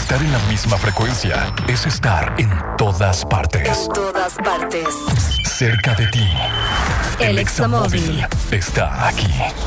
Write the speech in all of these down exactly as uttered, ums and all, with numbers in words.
Estar en la misma frecuencia es estar en todas partes. En todas partes. Cerca de ti. El Examóvil está aquí.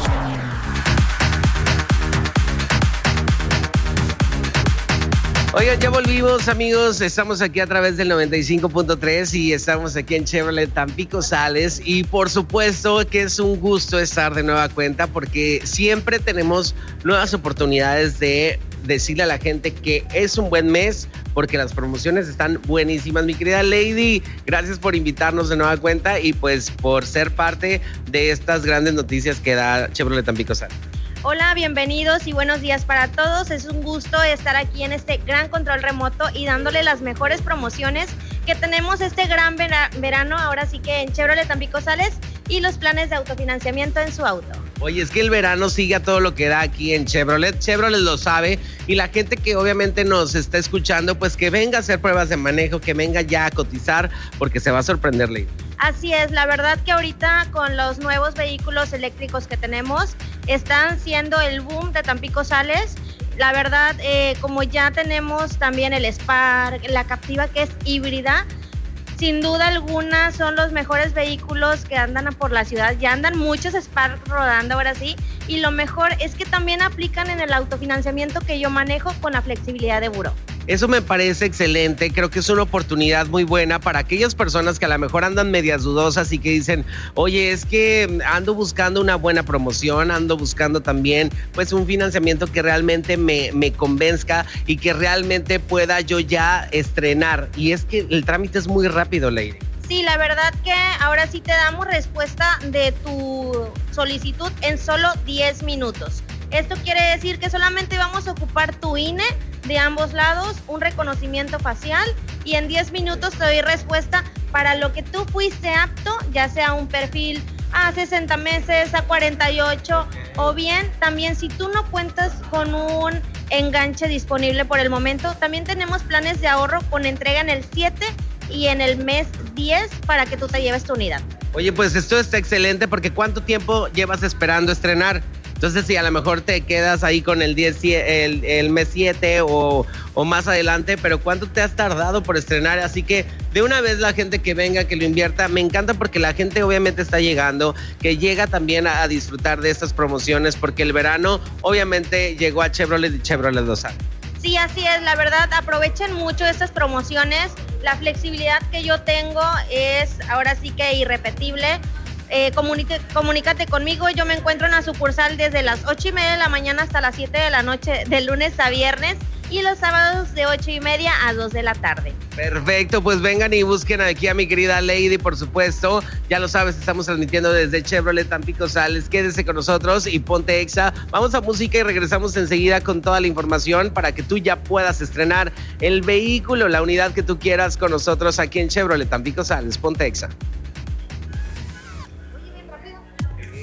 Oigan, ya volvimos, amigos. Estamos aquí a través del noventa y cinco punto tres y estamos aquí en Chevrolet Tampico Sales. Y por supuesto que es un gusto estar de nueva cuenta porque siempre tenemos nuevas oportunidades de decirle a la gente que es un buen mes porque las promociones están buenísimas. Mi querida Lady, gracias por invitarnos de nueva cuenta y pues por ser parte de estas grandes noticias que da Chevrolet Tampico Sales. Hola, bienvenidos y buenos días para todos. Es un gusto estar aquí en este gran control remoto y dándole las mejores promociones que tenemos este gran vera- verano, ahora sí que en Chevrolet Tampico Sales y los planes de autofinanciamiento en su auto. Oye, es que el verano sigue a todo lo que da aquí en Chevrolet. Chevrolet lo sabe y la gente que obviamente nos está escuchando, pues que venga a hacer pruebas de manejo, que venga ya a cotizar porque se va a sorprenderle. Así es, la verdad que ahorita con los nuevos vehículos eléctricos que tenemos, están siendo el boom de Tampico Sales. La verdad, eh, como ya tenemos también el Spark, la Captiva que es híbrida, sin duda alguna son los mejores vehículos que andan por la ciudad. Ya andan muchos Spark rodando ahora sí. Y lo mejor es que también aplican en el autofinanciamiento que yo manejo con la flexibilidad de buró. Eso me parece excelente, creo que es una oportunidad muy buena para aquellas personas que a lo mejor andan medias dudosas y que dicen, oye, es que ando buscando una buena promoción, ando buscando también pues un financiamiento que realmente me, me convenzca y que realmente pueda yo ya estrenar. Y es que el trámite es muy rápido, Lady. Sí, la verdad que ahora sí te damos respuesta de tu solicitud en solo diez minutos. Esto quiere decir que solamente vamos a ocupar tu I N E de ambos lados, un reconocimiento facial y en diez minutos te doy respuesta para lo que tú fuiste apto, ya sea un perfil a sesenta meses, a cuarenta y ocho o bien también si tú no cuentas con un enganche disponible por el momento, también tenemos planes de ahorro con entrega en el siete y en el mes diez para que tú te lleves tu unidad. Oye, pues esto está excelente porque ¿cuánto tiempo llevas esperando estrenar? Entonces, si a lo mejor te quedas ahí con el, diez, el, el mes siete o, o más adelante, pero ¿cuánto te has tardado por estrenar? Así que de una vez la gente que venga, que lo invierta, me encanta porque la gente obviamente está llegando, que llega también a, a disfrutar de estas promociones porque el verano obviamente llegó a Chevrolet y Chevrolet lo sabe. Sí, así es, la verdad, aprovechen mucho estas promociones. La flexibilidad que yo tengo es ahora sí que irrepetible. Eh, comunica, comunícate conmigo, yo me encuentro en la sucursal desde las ocho y media de la mañana hasta las siete de la noche, de lunes a viernes, y los sábados de ocho y media a dos de la tarde. Perfecto, pues vengan y busquen aquí a mi querida Lady, por supuesto. Ya lo sabes, estamos transmitiendo desde Chevrolet Tampico Sales. Quédese con nosotros y ponte Exa. Vamos a música y regresamos enseguida con toda la información para que tú ya puedas estrenar el vehículo, la unidad que tú quieras con nosotros aquí en Chevrolet Tampico Sales. Ponte Exa.